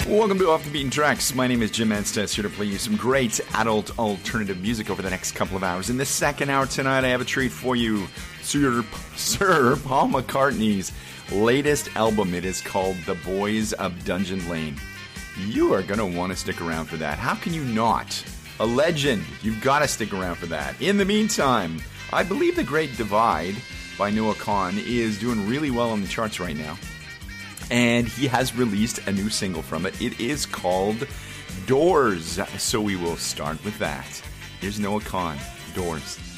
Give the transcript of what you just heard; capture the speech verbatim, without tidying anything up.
Welcome to Off the Beaten Tracks. My name is Jim Anstess, here to play you some great adult alternative music over the next couple of hours. In the second hour tonight, I have a treat for you. Sir, Sir Paul McCartney's latest album. It is called The Boys of Dungeon Lane. You are going to want to stick around for that. How can you not? A legend. You've got to stick around for that. In the meantime, I believe The Great Divide by Noah Kahan is doing really well on the charts right now. And he has released a new single from it. It is called Doors. So we will start with that. Here's Noah Kahan, Doors.